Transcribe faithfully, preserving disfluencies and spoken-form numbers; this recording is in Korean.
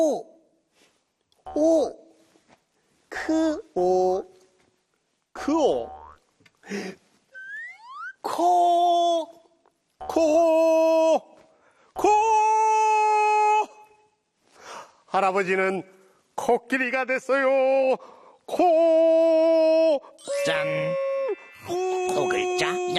오, 오, 크, 오, 크오, 코, 코, 코! 할아버지는 코끼리가 됐어요. 코! 짠. 또 글자.